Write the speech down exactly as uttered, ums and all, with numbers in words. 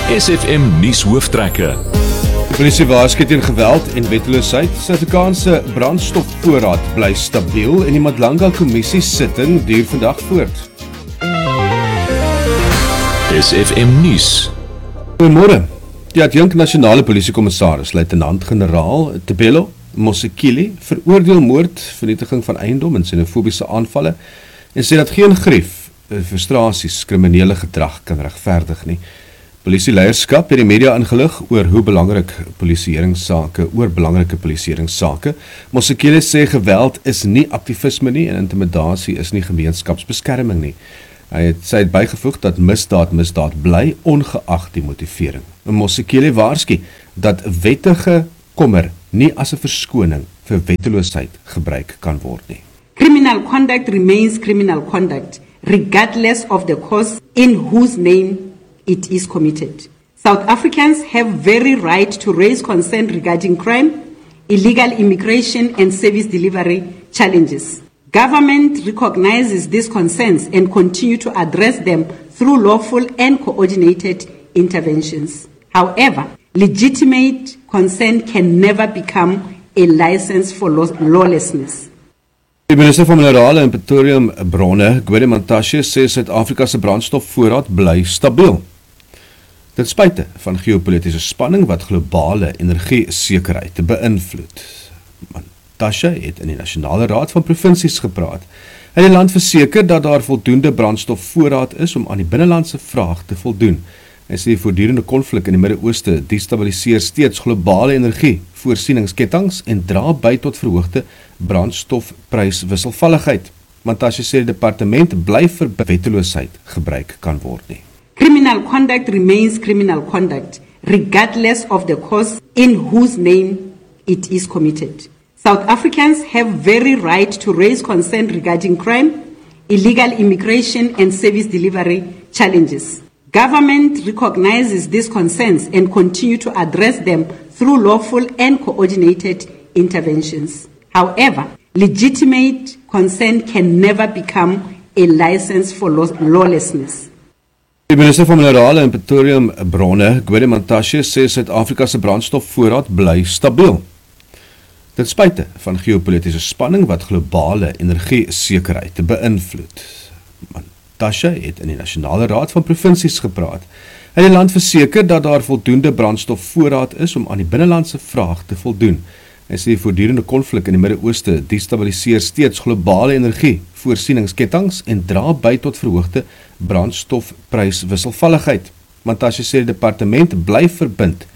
S F M nuus hooftrekke. Die polisie waarsku teen geweld en wetteloosheid. Suid-Afrikaanse brandstofvoorraad bly stabiel en die Madlanga kommissie sitting duur vandag voort. S F M nuus. Goeiemôre. Die adjunk nasionale polisiekommissaris, luitenant-generaal Tebelo Mosekile, veroordeel moord, vernietiging van eiendom en xenofobiese aanvalle en sê dat geen grief, frustrasies, kriminele gedrag kan regverdig nie. Polisieleierskap het die media ingelig oor hoe belangrik polisieringssake, oor belangrike polisieringssake. Mosekile sê geweld is nie aktivisme nie en intimidasie is nie gemeenskapsbeskerming nie. Hy het sy het bygevoeg dat misdaad misdaad bly ongeag die motivering. Mosekile waarsku dat wettige kommer nie as 'n verskoning vir wetteloosheid gebruik kan word nie. Criminal conduct remains criminal conduct, regardless of the cause in whose name it is committed. South Africans have very right to raise concern regarding crime, illegal immigration and service delivery challenges. Government recognizes these concerns and continue to address them through lawful and coordinated interventions. However, legitimate concern can never become a license for lawlessness. Die minister van Minerale en Petroleum bronne, Gwede Mantashe, sê Suid-Afrika se brandstofvoorraad bly stabiel. Ten spyte van geopolitiese spanning wat globale energiesekerheid beïnvloed. Mantashe het in die Nasionale Raad van Provinsies gepraat. Hy het die land verseker dat daar voldoende brandstofvoorraad is om aan die binnelandse vraag te voldoen. Hy sê die voortdurende konflik in die Midde-Ooste destabiliseer steeds globale energievoorsieningsketTINGS en dra by tot verhoogde brandstofpryswisselvalligheid. Mantashe sê die departement bly vir wetteloosheid gebruik kan word nie. Criminal conduct remains criminal conduct, regardless of the cause in whose name it is committed. South Africans have very right to raise concern regarding crime, illegal immigration and service delivery challenges. Government recognizes these concerns and continue to address them through lawful and coordinated interventions. However, legitimate concern can never become a license for lawlessness. Die minister van Minerale en Petroleum bronne, Gwede Mantashe, sê Suid-Afrika se brandstofvoorraad bly stabiel. Ten spyte van geopolitiese spanning wat globale energiesekerheid beïnvloed. Mantashe het in die Nasionale Raad van Provinsies gepraat. Hy het die land verseker dat daar voldoende brandstofvoorraad is om aan die binnelandse vraag te voldoen. Hy sê die voortdurende konflik in die Midde-Ooste destabiliseer steeds globale energievoorsieningsketTINGS en dra by tot verhoogde brandstofpryswisselvalligheid. Mantashe sê die departement bly verbind